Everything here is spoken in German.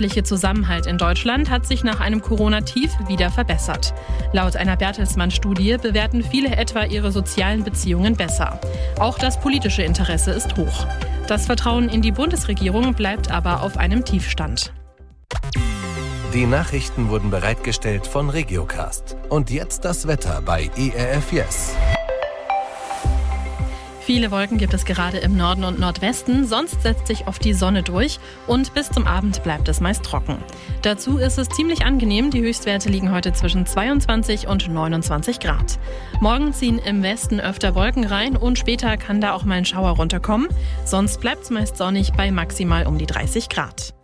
gesellschaftliche Zusammenhalt in Deutschland hat sich nach einem Corona-Tief wieder verbessert. Laut einer Bertelsmann-Studie bewerten viele etwa ihre sozialen Beziehungen besser. Auch das politische Interesse ist hoch. Das Vertrauen in die Bundesregierung bleibt aber auf einem Tiefstand. Die Nachrichten wurden bereitgestellt von Regiocast. Und jetzt das Wetter bei ERF Yes. Viele Wolken gibt es gerade im Norden und Nordwesten, sonst setzt sich oft die Sonne durch und bis zum Abend bleibt es meist trocken. Dazu ist es ziemlich angenehm, die Höchstwerte liegen heute zwischen 22 und 29 Grad. Morgen ziehen im Westen öfter Wolken rein und später kann da auch mal ein Schauer runterkommen, sonst bleibt es meist sonnig bei maximal um die 30 Grad.